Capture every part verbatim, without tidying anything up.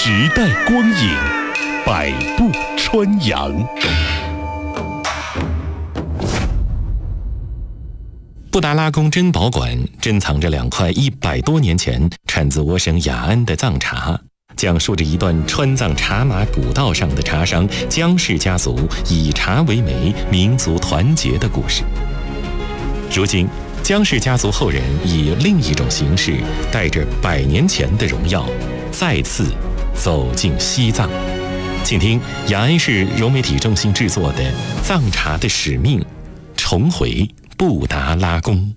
时代光影，百步穿杨。布达拉宫珍宝馆珍藏着两块一百多年前产自我省雅安的藏茶，讲述着一段川藏茶马古道上的茶商江氏家族以茶为媒、民族团结的故事。如今，江氏家族后人以另一种形式，带着百年前的荣耀，再次走进西藏。请听雅安市柔媒体中心制作的《藏茶的使命》，重回布达拉宫。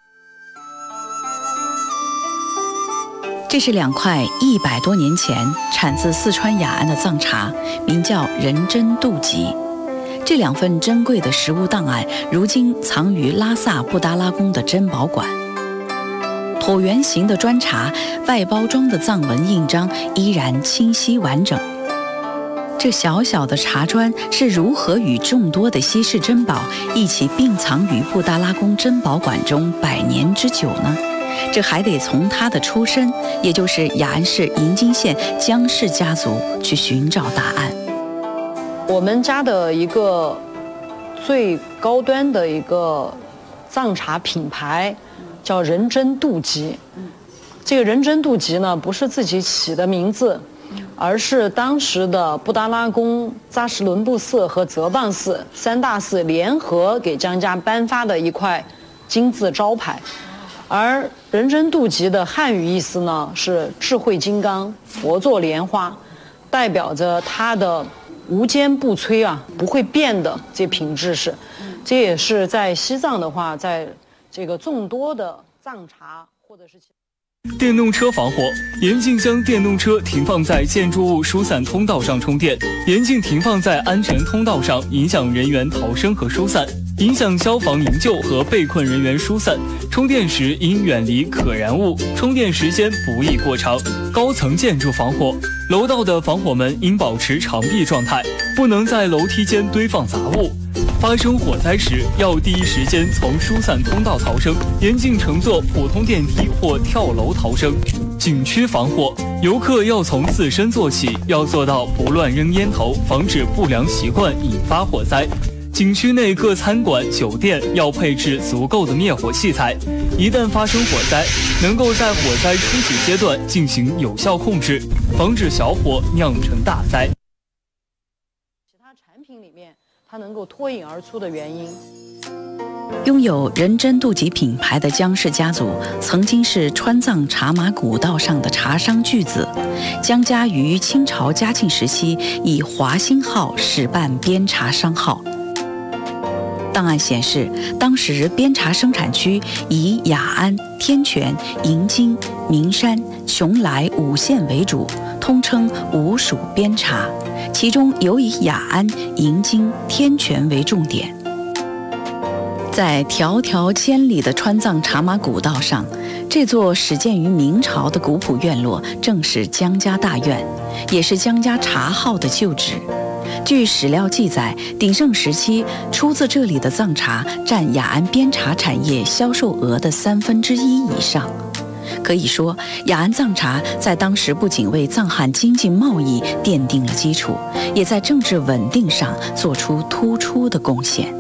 这是两块一百多年前产自四川雅安的藏茶，名叫仁真度吉。这两份珍贵的实物档案，如今藏于拉萨布达拉宫的珍宝馆。椭圆形的砖茶，外包装的藏文印章依然清晰完整。这小小的茶砖是如何与众多的稀世珍宝一起并藏于布达拉宫珍宝馆中百年之久呢？这还得从它的出身，也就是雅安市银津县江氏家族去寻找答案。 我们家的一个最高端的一个藏茶品牌叫仁真度吉。这个仁真度吉呢，不是自己起的名字，而是当时的布达拉宫、扎什伦布寺和泽邦寺三大寺联合给江家颁发的一块金字招牌。而仁真度吉的汉语意思呢是智慧金刚、佛座莲花，代表着它的无坚不摧啊，不会变的这品质是。这也是在西藏的话，在这个众多的藏茶或者是电动车防火，严禁将电动车停放在建筑物疏散通道上充电，严禁停放在安全通道上，影响人员逃生和疏散，影响消防营救和被困人员疏散。充电时应远离可燃物，充电时间不宜过长。高层建筑防火，楼道的防火门应保持长闭状态，不能在楼梯间堆放杂物。发生火灾时，要第一时间从疏散通道逃生，严禁乘坐普通电梯或跳楼逃生。景区防火，游客要从自身做起，要做到不乱扔烟头，防止不良习惯引发火灾。景区内各餐馆、酒店要配置足够的灭火器材，一旦发生火灾，能够在火灾初级阶段进行有效控制，防止小火酿成大灾。 其他产品里面它能够脱颖而出的原因。 拥有仁真度吉品牌的江氏家族，曾经是川藏茶马古道上的茶商巨子。江家于清朝嘉庆时期以华兴号始办边茶商号。档案显示，当时边茶生产区以雅安、天全、银津、名山、邛崃五县为主，通称五属边茶，其中尤以雅安、银津、天全为重点。在迢迢千里的川藏茶马古道上，这座始建于明朝的古朴院落正是江家大院，也是江家茶号的旧址。据史料记载，鼎盛时期出自这里的藏茶占雅安边茶产业销售额的三分之一以上。可以说，雅安藏茶在当时不仅为藏汉经济贸易奠定了基础，也在政治稳定上做出突出的贡献。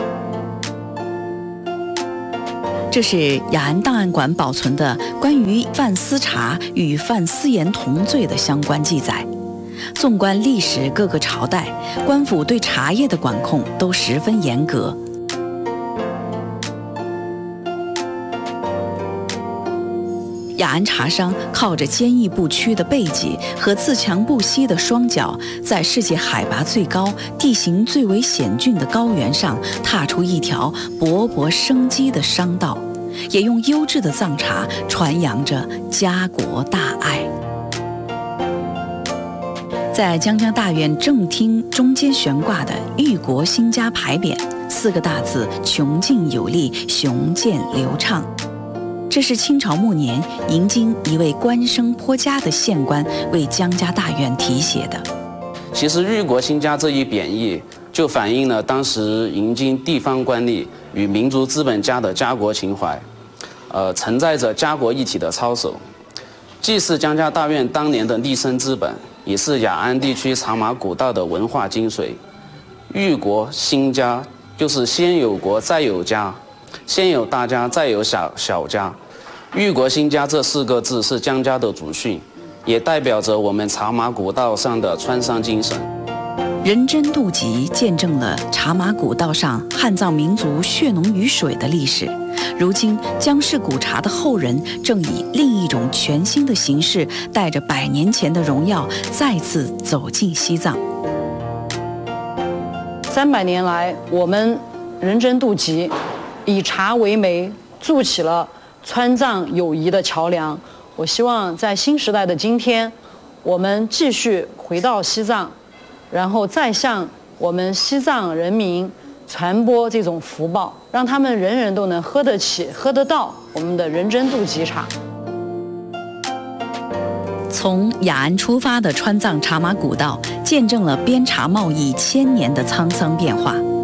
这是雅安档案馆保存的关于范思茶与范思言同罪的相关记载。纵观历史各个朝代，官府对茶叶的管控都十分严格。雅安茶商靠着坚毅不屈的背脊和自强不息的双脚，在世界海拔最高、地形最为险峻的高原上，踏出一条勃勃生机的商道，也用优质的藏茶传扬着家国大爱。在江家大院正厅中间悬挂的裕国兴家牌匾，四个大字穷尽有力，雄健流畅。这是清朝末年银津一位官声颇佳的县官为江家大院题写的。 其实裕国兴家这一贬义，就反映了当时银津地方官吏与民族资本家的家国情怀，呃，承载着家国一体的操守，既是江家大院当年的立身之本， 也是雅安地区茶马古道的文化精髓。裕国兴家就是先有国再有家，先有大家再有小小家。裕国兴家这四个字是江家的祖训，也代表着我们茶马古道上的川商精神。 人真渡集见证了茶马古道上汉藏民族血浓于水的历史。如今，江氏古茶的后人正以另一种全新的形式，带着百年前的荣耀，再次走进西藏。 三百年来，我们人真渡集以茶为媒，筑起了川藏友谊的桥梁。我希望在新时代的今天，我们继续回到西藏，然后再向我们西藏人民传播这种福报，让他们人人都能喝得起、喝得到我们的人真渡集茶。 从雅安出发的川藏茶马古道，见证了边茶贸易千年的沧桑变化。